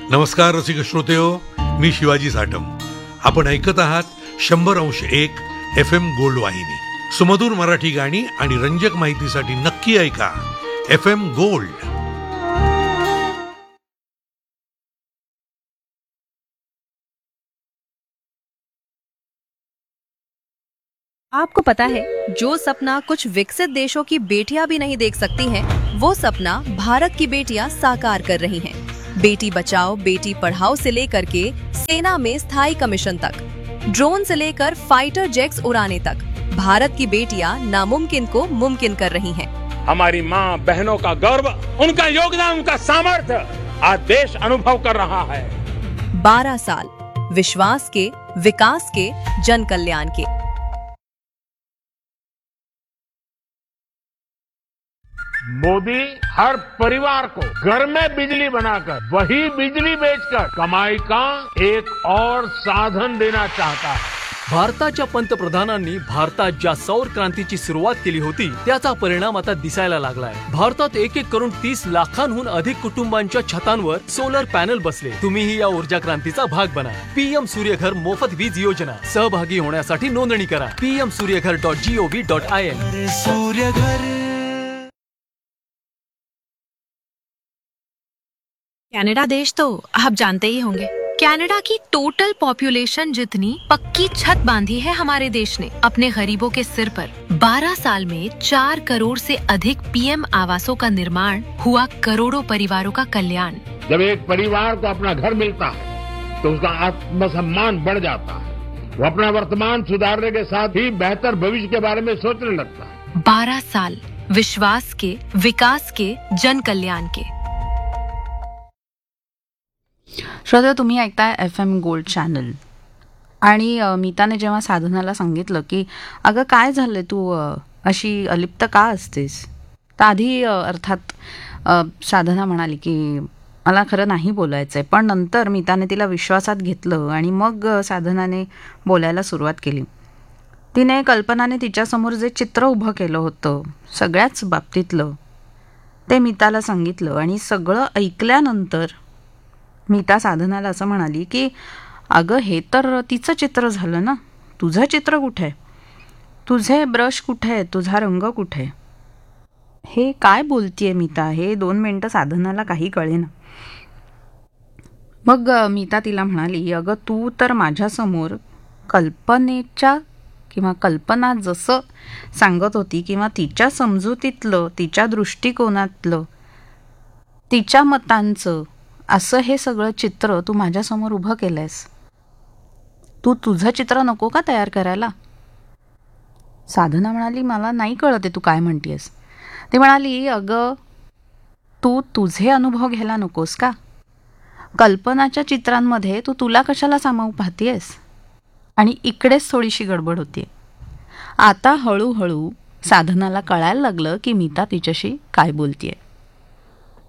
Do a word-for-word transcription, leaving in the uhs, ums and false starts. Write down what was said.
नमस्कार रसिक श्रोतेहो, मी शिवाजी साटम. आपण ऐकत आहात शंभर अंश एक एफ एम गोल्ड वाहिनी. सुमधूर मराठी गाणी आणि रंजक माहितीसाठी नक्की ऐका एफ एम गोल्ड. आपको पता है, जो सपना कुछ विकसित देशों की बेटियां भी नहीं देख सकती हैं, वो सपना भारत की बेटियां साकार कर रही हैं. बेटी बचाओ बेटी पढ़ाओ से लेकर के सेना में स्थायी कमीशन तक, ड्रोन से लेकर फाइटर जेट्स उड़ाने तक, भारत की बेटियां नामुमकिन को मुमकिन कर रही हैं. हमारी माँ बहनों का गर्व, उनका योगदान, उनका सामर्थ्य आज देश अनुभव कर रहा है. बारह साल विश्वास के, विकास के, जन कल्याण के. मोदी हर परिवार को घर में बिजली बनाकर वही बिजली बेचकर कमाई का एक और साधन देना चाहता है. भारताच्या पंतप्रधानांनी भारतात ज्या सौर क्रांतीची सुरुवात केली होती त्याचा परिणाम आता दिसायला लागलाय. भारतात एक एक करून तीस लाखांहून अधिक कुटुंबांच्या छतांवर सोलर पॅनल बसले. तुम्हीही या ऊर्जा क्रांतीचा भाग बना. पीएम सूर्यघर मोफत वीज योजना. सहभागी होण्यासाठी नोंदणी करा PM Surya Ghar dot G O V dot I N. Surya Ghar. Canada देश तो आप जानते ही होंगे. कनाडा की टोटल पॉपुलेशन जितनी पक्की छत बांधी है हमारे देश ने अपने गरीबों के सिर पर. बारह साल में चार करोड़ से अधिक पीएम आवासों का निर्माण हुआ, करोड़ों परिवारों का कल्याण. जब एक परिवार को अपना घर मिलता है तो उसका आत्मसम्मान बढ़ जाता है. वो अपना वर्तमान सुधारने के साथ ही बेहतर भविष्य के बारे में सोचने लगता है. बारह साल विश्वास के, विकास के, जन कल्याण के. श्रोते, तुम्ही ऐकताय एफ एम गोल्ड चॅनल. आणि मीताने जेव्हा साधनाला सांगितलं की अगं काय झालं, तू अशी अलिप्त का असतेस, तर आधी अर्थात साधना म्हणाली की मला खरं नाही बोलायचं आहे. पण नंतर मीताने तिला विश्वासात घेतलं आणि मग साधनाने बोलायला सुरुवात केली. तिने कल्पनाने तिच्यासमोर जे चित्र उभं केलं होतं सगळ्याच बाबतीतलं ते मीताला सांगितलं. आणि सगळं ऐकल्यानंतर मीता साधनाला असं म्हणाली की अगं हे तर तिचं चित्र झालं ना, तुझं चित्र कुठे आहे, तुझे ब्रश कुठे आहे, तुझा रंग कुठे आहे. हे काय बोलतीये मीता, हे दोन मिनटं साधनाला काही कळेना. मग मीता तिला म्हणाली, अगं तू तर माझ्यासमोर कल्पनेच्या किंवा कल्पना जसं सांगत होती किंवा तिच्या समजुतीतलं, तिच्या दृष्टिकोनातलं, तिच्या मतांचं असं हे सगळं चित्र तू माझ्यासमोर उभं केलंयस. तू तुझं चित्र नको का तयार करायला. साधना म्हणाली, मला नाही कळत आहे तू काय म्हणतेस. ती म्हणाली, अगं तू तुझे अनुभव घ्यायला नकोस का, कल्पनाच्या चित्रांमध्ये तू तुला कशाला सामावू पाहतेस. आणि इकडेच थोडीशी गडबड होतीये. आता हळूहळू साधनाला कळायला लागलं की मीता तिच्याशी काय बोलतीये.